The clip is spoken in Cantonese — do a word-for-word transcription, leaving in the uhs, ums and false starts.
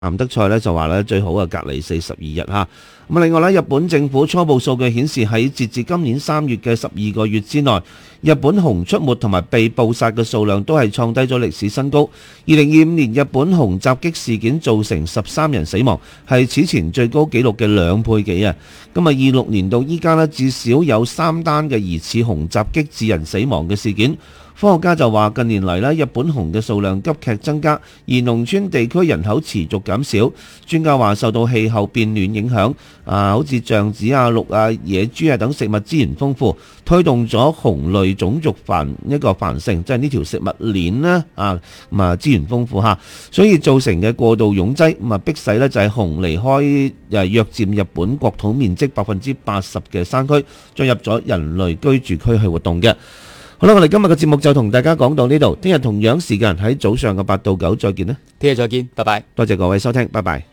南德賽咧就話咧最好啊隔離四十二日嚇。咁另外咧，日本政府初步數據顯示喺截至今年三月嘅十二個月之內，日本熊出沒同埋被捕殺嘅數量都係創低咗歷史新高。二零二五年日本熊襲擊事件造成十三人死亡，係此前最高紀錄嘅兩倍幾啊！咁啊，二六年到依家咧至少有三單嘅疑似熊襲擊致人死亡嘅事件。科學家就話近年嚟咧，日本熊嘅數量急劇增加，而農村地區人口持續減少。專家話受到氣候變暖影響，啊，好似橡子啊、鹿啊、野豬啊等食物資源豐富，推動咗熊類種族繁一個繁盛，即係呢條食物鏈呢啊，咁啊資源豐富嚇，所以造成嘅過度擁擠，咁啊迫使呢就係熊離開誒約佔日本國土面積百分之八十嘅山區，進入咗人類居住區去活動嘅。好啦，我哋今日嘅節目就同大家講到呢度，聽日同樣時間喺早上嘅八到九再見啦。 聽日再見，拜拜。 多謝各位收聽，拜拜。